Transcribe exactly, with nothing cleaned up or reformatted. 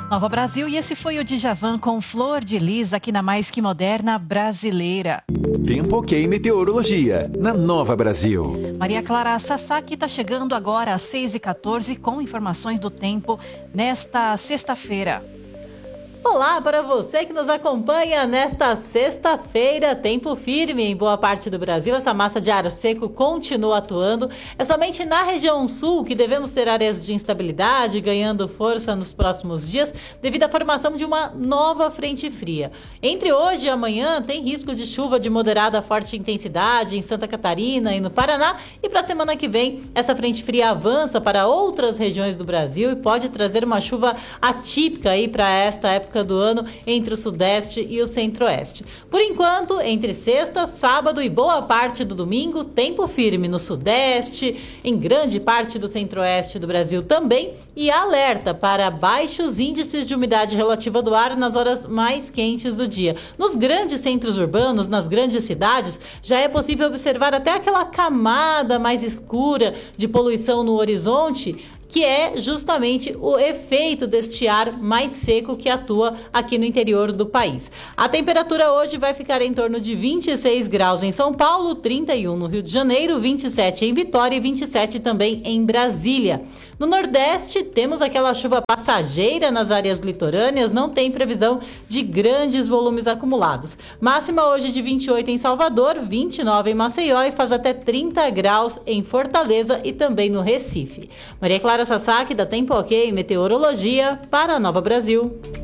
Nova Brasil, e esse foi o Djavan com Flor de Lis aqui na Mais Que Moderna Brasileira. Tempo Ok Meteorologia, na Nova Brasil. Maria Clara Sasaki está chegando agora às seis e quatorze com informações do tempo nesta sexta-feira. Olá para você que nos acompanha nesta sexta-feira, tempo firme em boa parte do Brasil. Essa massa de ar seco continua atuando. É somente na região sul que devemos ter áreas de instabilidade ganhando força nos próximos dias devido à formação de uma nova frente fria. Entre hoje e amanhã tem risco de chuva de moderada a forte intensidade em Santa Catarina e no Paraná. E para a semana que vem, essa frente fria avança para outras regiões do Brasil e pode trazer uma chuva atípica aí para esta época do ano entre o sudeste e o centro-oeste. Por enquanto, entre sexta, sábado e boa parte do domingo, tempo firme no sudeste, em grande parte do centro-oeste do Brasil também, e alerta para baixos índices de umidade relativa do ar nas horas mais quentes do dia. Nos grandes centros urbanos, nas grandes cidades, já é possível observar até aquela camada mais escura de poluição no horizonte, que é justamente o efeito deste ar mais seco que atua aqui no interior do país. A temperatura hoje vai ficar em torno de vinte e seis graus em São Paulo, trinta e um no Rio de Janeiro, vinte e sete em Vitória e vinte e sete também em Brasília. No Nordeste, temos aquela chuva passageira nas áreas litorâneas, não tem previsão de grandes volumes acumulados. Máxima hoje de vinte e oito em Salvador, vinte e nove em Maceió e faz até trinta graus em Fortaleza e também no Recife. Maria Clara Sasaki, da Tempo Ok Meteorologia, para a Nova Brasil.